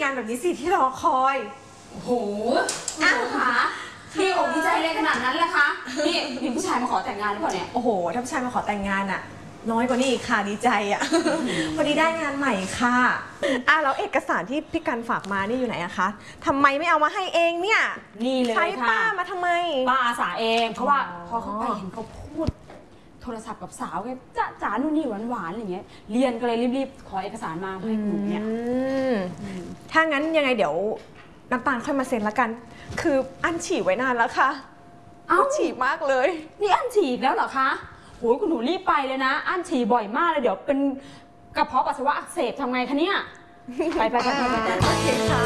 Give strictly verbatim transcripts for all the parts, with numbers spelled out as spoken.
งานแบบนี้สิที่รอคอยโอ้โหอ้าวค่ะพี่อกดีใจเลยขนาดนั้นเลยคะนี่มีผู้ชายมาขอแต่งงานหรือเปล่าเนี่ยโอ้โหถ้าผู้ชายมาขอแต่งงานอะน้อยกว่านี้อีกค่ะดีใจอะ พอดีได้งานใหม่ค่ะอ่ะแล้วเอกสารที่พี่กันฝากมานี่อยู่ไหนอะคะทำไมไม่เอามาให้เองเนี่ยนี่เลยค่ะใช้ป้ามาทำไมป้าอาสาเองเพราะว่าพอเขาไปเห็นเขาพูดโทรศัพท์กับสาวไงจ้าจ๋านู่นนี่หวานหวานอะไรเงี้ยเรียนก็เลยรีบๆขอเอกสารมาให้หนูเนี่ยถ้างั้นยังไงเดี๋ยวน้ำตาลค่อยมาเซ็นละกันคืออันฉี่ไว้นานแล้วค่ะอ้าวฉี่มากเลยนี่อั้นฉี่อีกแล้วเหรอคะโหคุณหนูรีบไปเลยนะอั้นฉี่บ่อยมากเลยเดี๋ยวเป็นกระเพาะปัสสาวะอักเสบทำไงคะเนี่ยไปไปไปไปไปโอเคค่ะ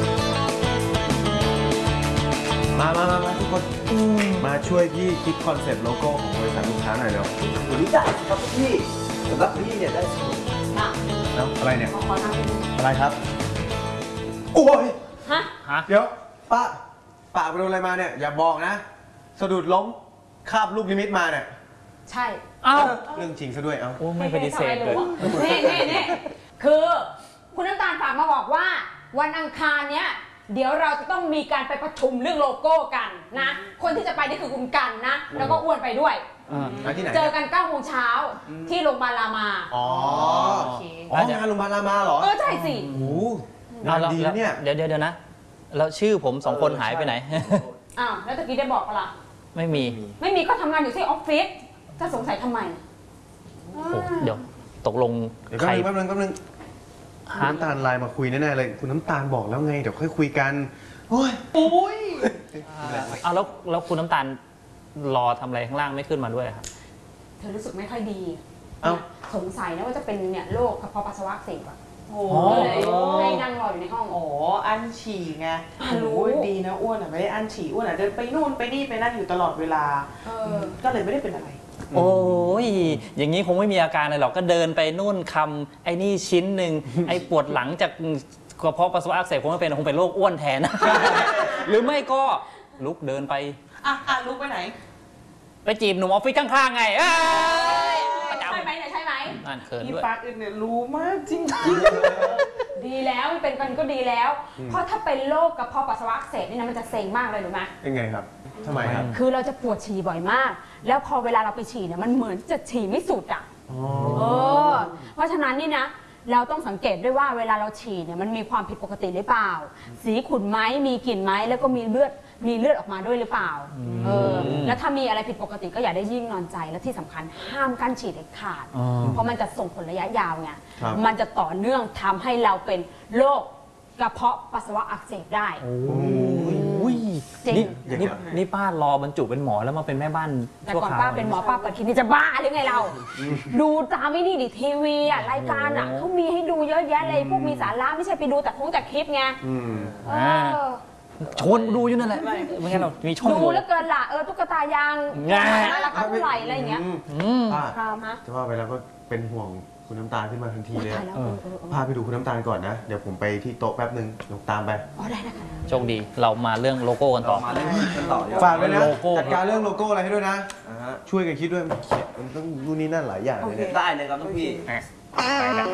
มามามาทุกคนมาช่วยพี่คิดคอนเซ็ปต์โลโก้ของบริษัทลูกค้าหน่อยเร็ววันนี้ได้ครับพี่สำหรับพี่เนี่ยได้สนุกแล้วอะไรเนี่ยขอทำอะไรครับโอ้ยฮะเดี๋ยวป้าป้าไปโดนอะไรมาเนี่ยอย่าบอกนะสะดุดล้มคาบลูกนิมิตมาเนี่ยใช่อ้าวเรื่องจริงซะด้วยเอ้าโอ้ไม่ปฏิเสธเลยนี่นี่นี่คือคุณน้ำตาลฝากมาบอกว่าวันอังคารเนี้ยเดี๋ยวเราจะต้องมีการไปประชุมเรื่องโลโก้กันนะคนที่จะไปนี่คือคุณกันนะแล้วก็อ้วนไปด้วยเจอกันเก้าโมงเช้าที่โรงพยาบาลรามาอ๋อโอเคงานโรงพยาบาลรามาเหรอเออใช่สิโอ้งานดีนะเนี่ยเดี๋ยวเดี๋ยวนะแล้วชื่อผมสองคนหายไปไหนอ้าวแล้วตะกี้ได้บอกปะล่ะไม่มีไม่มีก็ทำงานอยู่ที่ออฟฟิศจะสงสัยทำไมเดี๋ยวตกลงใครแป๊บนึงแป๊บนึงคุณน้ำตาลไลน์มาคุยแน่ๆเลยคุณน้ำตาลบอกแล้วไงเดี๋ยวค่อยคุยกันโอ้ยโอ้ยเอาแล้วแล้วคุณน้ำตาลรอทำอะไรข้างล่างไม่ขึ้นมาด้วยครับเธอรู้สึกไม่ค่อยดีสงสัยนะว่าจะเป็นเนี่ยโรคกระเพาะปัสสาวะอักเสบอะโอ้เลยให้นั่งรออยู่ในห้องอ๋ออั้นฉี่ไงรู้ดีนะอ้วนอ่ะไม่ได้อั้นฉี่อ้วนอ่ะเดินไปนู่นไปนี่ไปนั่นอยู่ตลอดเวลาก็เลยไม่ได้เป็นอะไรโอ้ยอย่างนี้คงไม่มีอาการอะไรหรอกก็เดินไปนู่นคำไอ้นี่ชิ้นหนึ่งไอ้ปวดหลังจากกระเพาะปัสสาวะอักเสบคงไม่เป็นคงเป็นโรคอ้วนแทนหรือไม่ก็ลุกเดินไปอ่ะอ่ะลุกไปไหนไปจีบหนุ่มออฟฟิศข้างๆไงใช่ไหมเนี่ยใช่ไหมนั่นเขินด้วยพี่ปาร์คเนี่ยรู้มากจริงดีแล้วเป็นกันก็ดีแล้วเพราะถ้าเป็นโรคกระเพาะปัสสาวะอักเสบนี่นะมันจะเซ็งมากเลยรู้ไหมยังไงครับทำไมครับคือเราจะปวดฉี่บ่อยมากแล้วพอเวลาเราไปฉี่เนี่ยมันเหมือนจะฉี่ไม่สุดอ่ะเออเพราะฉะนั้นนี่นะเราต้องสังเกตด้วยว่าเวลาเราฉี่เนี่ยมันมีความผิดปกติหรือเปล่าสีขุ่นไหมมีกลิ่นไหมแล้วก็มีเลือดมีเลือดออกมาด้วยหรือเปล่าเออแล้วถ้ามีอะไรผิดปกติก็อย่าได้ยิ่งนอนใจและที่สำคัญห้ามกั้นฉี่เด็ดขาดเพราะมันจะส่งผลระยะยาวไงมันจะต่อเนื่องทำให้เราเป็นโรคกระเพาะปัสสาวะอักเสบได้นี่นี่นี่ป้ารอบรรจุเป็นหมอแล้วมาเป็นแม่บ้านแต่ก่อนป้าเป็นหมอป้าเปิดคลินิกจะบ้าหรือไงเราดูตามไม่นี่ดิทีวีอ่ะรายการอ่ะเขามีให้ดูเยอะแยะเลยพวกมีสาระไม่ใช่ไปดูแต่คงแต่คลิปไงชวนดูอยู่นั่นแหละไม่งั้นเรามีช่องดูแล้วเกินละเออตุ๊กตายางราคาเท่าไหร่อะไรอย่างเงี้ยจะว่าไปแล้วก็เป็นห่วงคุณน้ำตาลขึ้นมาทันทีเลยพาไปดูคุณน้ำตาลก่อนนะเดี๋ยวผมไปที่โต๊ะแป๊บนึงลงตามไปอ๋อได้นะคะโชคดีเรามาเรื่องโลโก้กันต่อฝากด้วยนะจัดการเรื่องโลโก้อะไรให้ด้วยนะช่วยกันคิดด้วยมันต้องนู่นนี่นั่นหลายอย่างเลยได้เลยครับทุกพี่